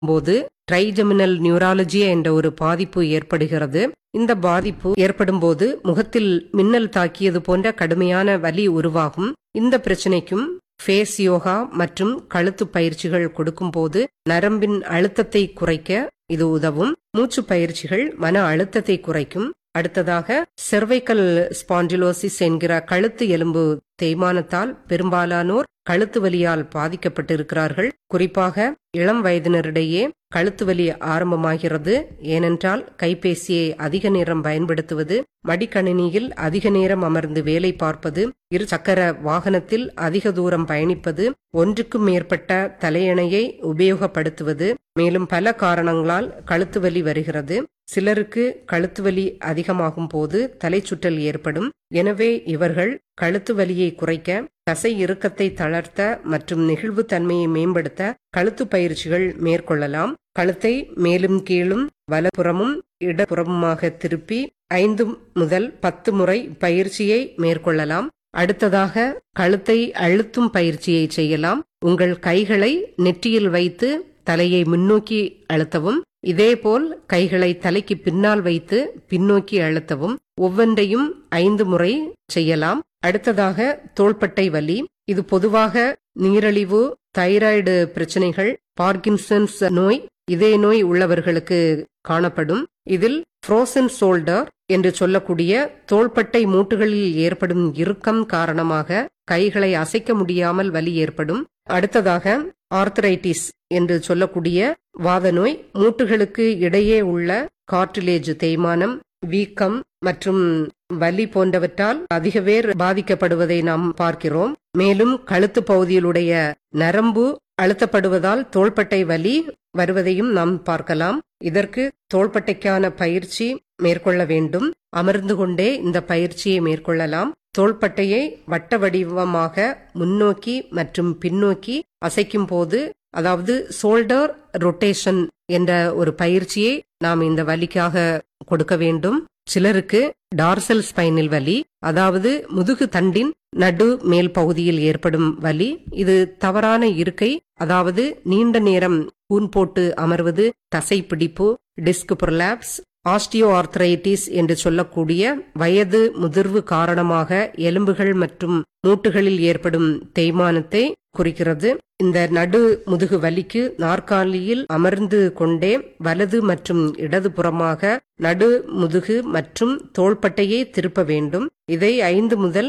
போது trigeminal neuralgia என்ற ஒரு பாதிப்பு ஏற்படுகிறது. இந்த பாதிப்பு ஏற்படும் போது முகத்தில் மின்னல் தாக்கியது போன்ற கடுமையான வலி உருவாகும். இந்த பிரச்சனைக்கும் ஃபேஸ் யோகா மற்றும் கழுத்து பயிற்சிகள் கொடுக்கும் போது நரம்பின் அழுத்தத்தை குறைக்க இது உதவும். மூச்சு பயிற்சிகள் மன அழுத்தத்தை குறைக்கும். அடுத்ததாக செர்வைக்கல் ஸ்பாண்டிலோசிஸ் என்கிற கழுத்து எலும்பு தேய்மானத்தால் பெரும்பாலானோர் கழுத்து வலியால் பாதிக்கப்பட்டிருக்கிறார்கள். குறிப்பாக இளம் வயதினரிடையே கழுத்து வலி ஆரம்பமாகிறது. ஏனென்றால் கைபேசியை அதிக நேரம் பயன்படுத்துவது, மடிக்கணினியில் அதிக நேரம் அமர்ந்து வேலை பார்ப்பது, இரு சக்கர வாகனத்தில் அதிக தூரம் பயணிப்பது, ஒன்றுக்கும் மேற்பட்ட தலையணையை உபயோகப்படுத்துவது, மேலும் பல காரணங்களால் கழுத்து வலி வருகிறது. சிலருக்கு கழுத்து வலி அதிகமாகும் போது தலை சுற்றல் ஏற்படும். எனவே இவர்கள் கழுத்து வலியை குறைக்க, தசை இறுக்கத்தை தளர்த்த மற்றும் நெகிழ்வு தன்மையை மேம்படுத்த கழுத்து பயிற்சிகள் மேற்கொள்ளலாம். கழுத்தை மேலும் கீழும் வலப்புறமும் இடப்புறமுமாக திருப்பி 5 முதல் 10 முறை பயிற்சியை மேற்கொள்ளலாம். அடுத்ததாக கழுத்தை அழுத்தும் பயிற்சியை செய்யலாம். உங்கள் கைகளை நெற்றியில் வைத்து தலையை முன்னோக்கி அழுத்தவும். இதேபோல் கைகளை தலைக்கு பின்னால் வைத்து பின்னோக்கி அழுத்தவும். ஒவ்வொன்றையும் 5 முறை செய்யலாம். அடுத்ததாக தோள்பட்டை வலி. இது பொதுவாக நீரிழிவு, தைராய்டு பிரச்சனைகள், பார்க்கின்சன்ஸ் நோய், இதய நோய் உள்ளவர்களுக்கு காணப்படும். இதில் ஃப்ரோசன் ஷோல்டர் என்று சொல்லக்கூடிய தோள்பட்டை மூட்டுகளில் ஏற்படும் இறுக்கம் காரணமாக கைகளை அசைக்க முடியாமல் வலி ஏற்படும். அடுத்ததாக ஆர்த்தரைட்டிஸ் என்று சொல்லக்கூடிய வாத நோய், மூட்டுகளுக்கு இடையே உள்ள கார்டிலேஜ் தேய்மானம், வீக்கம் மற்றும் வலி போன்றவற்றால் அதிக பேர் பாதிக்கப்படுவதை நாம் பார்க்கிறோம். மேலும் கழுத்து பகுதியிலுடைய நரம்பு அழுத்தப்படுவதால் தோள்பட்டை வலி வருவதையும் நாம் பார்க்கலாம். இதற்கு தோள்பட்டைக்கான பயிற்சி மேற்கொள்ள வேண்டும். அமர்ந்து கொண்டே இந்த பயிற்சியை மேற்கொள்ளலாம். தோள்பட்டையை வட்ட வடிவமாக முன்னோக்கி மற்றும் பின்னோக்கி அசைக்கும் போது, அதாவது ஷோல்டர் ரொட்டேஷன் என்ற ஒரு பயிற்சியை நாம் இந்த வலிக்காக கொடுக்க வேண்டும். சிலருக்கு டார்சல் ஸ்பைனல் வலி, அதாவது முதுகு தண்டின் நடு மேல் பகுதியில் ஏற்படும் வலி. இது தவறான இருக்கை, அதாவது நீண்ட நேரம் கூன் போட்டு அமர்வது, தசை பிடிப்பு, டிஸ்க் புரலாப்ஸ், ஆஸ்டியோ ஆர்த்தரைட்டிஸ் என்று சொல்லக்கூடிய வயது முதிர்வு காரணமாக எலும்புகள் மற்றும் மூட்டுகளில் ஏற்படும் தேய்மானத்தை குறிக்கிறது. இந்த நடு முதுகு வலிக்கு நாற்காலியில் அமர்ந்து கொண்டே வலது மற்றும் இடது புறமாக நடு முதுகு மற்றும் தோள்பட்டையை திருப்ப வேண்டும். இதை 5 முதல்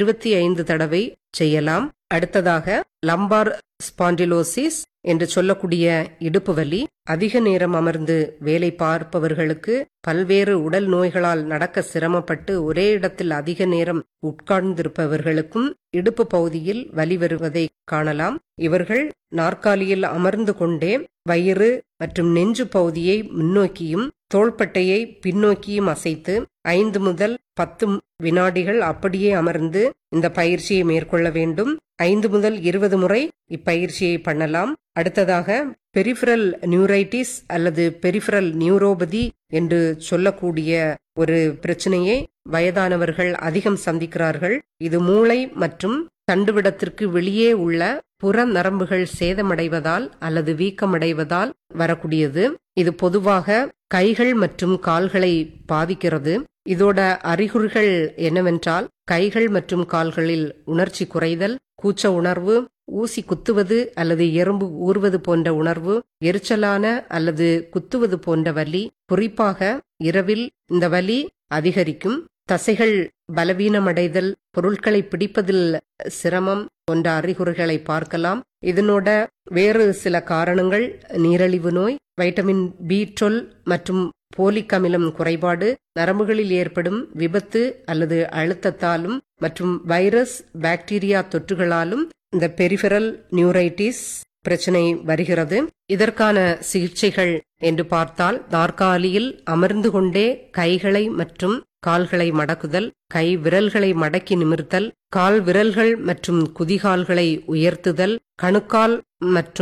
25 தடவை செய்யலாம். அடுத்ததாக லம்பார் ஸ்பாண்டிலோசிஸ் என்று சொல்லக்கூடிய இடுப்பு வலி. அதிக நேரம் அமர்ந்து வேலை பார்ப்பவர்களுக்கு பல்வேறு உடல் நோய்களால் நடக்க சிரமப்பட்டு ஒரே இடத்தில் அதிக நேரம் உட்கார்ந்திருப்பவர்களுக்கும் இடுப்பு பகுதியில் வலி வருவதை காணலாம். இவர்கள் நாற்காலியில் அமர்ந்து கொண்டே வயிறு மற்றும் நெஞ்சு பகுதியை முன்னோக்கியும் தோள்பட்டையை பின்னோக்கியும் அசைத்து 5 முதல் 10 வினாடிகள் அப்படியே அமர்ந்து இந்த பயிற்சியை மேற்கொள்ள வேண்டும். 5 முதல் 20 முறை இப்பயிற்சியை பண்ணலாம். அடுத்ததாக பெரிஃபரல் நியூரைட்டிஸ் அல்லது பெரிஃபரல் நியூரோபதி என்று சொல்லக்கூடிய ஒரு பிரச்சனையை வயதானவர்கள் அதிகம் சந்திக்கிறார்கள். இது மூளை மற்றும் தண்டுவிடத்திற்கு வெளியே உள்ள புற நரம்புகள் சேதமடைவதால் அல்லது வீக்கமடைவதால் வரக்கூடியது. இது பொதுவாக கைகள் மற்றும் கால்களை பாதிக்கிறது. இதோட அறிகுறிகள் என்னவென்றால் கைகள் மற்றும் கால்களில் உணர்ச்சி குறைதல், கூச்ச உணர்வு, ஊசி குத்துவது அல்லது எறும்பு ஊறுவது போன்ற உணர்வு, எரிச்சலான அல்லது குத்துவது போன்ற வலி. குறிப்பாக இரவில் இந்த வலி அதிகரிக்கும். தசைகள் பலவீனமடைதல், பொருட்களை பிடிப்பதில் சிரமம் போன்ற அறிகுறிகளை பார்க்கலாம். இதனோட வேறு சில காரணங்கள் நீரிழிவு நோய், வைட்டமின் B12 மற்றும் போலிக் அமிலம் குறைபாடு, நரம்புகளில் ஏற்படும் விபத்து அல்லது அழுத்தத்தாலும் மற்றும் வைரஸ் பாக்டீரியா தொற்றுகளாலும் இந்த பெரிஃபெரல் நியூரைட்டிஸ் பிரச்சனை வருகிறது. இதற்கான சிகிச்சைகள் என்று பார்த்தால், நாற்காலியில் அமர்ந்து கொண்டே கைகளை மற்றும் கால்களை மடக்குதல், கை விரல்களை மடக்கி நிமிர்த்தல், கால் விரல்கள் மற்றும் குதிகால்களை உயர்த்துதல், கணுக்கால் மற்றும்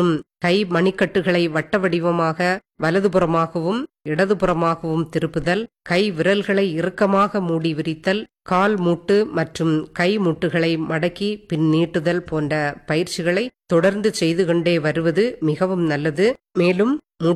கை மணிக்கட்டுகளை வட்ட வடிவமாக வலதுபுறமாகவும் இடதுபுறமாகவும் திருப்புதல், கை விரல்களை இறுக்கமாக மூடி விரித்தல், கால் மூட்டு மற்றும் கை மூட்டுகளை மடக்கி பின் நீட்டுதல் போன்ற பயிற்சிகளை தொடர்ந்து செய்து கொண்டே வருவது மிகவும் நல்லது. மேலும்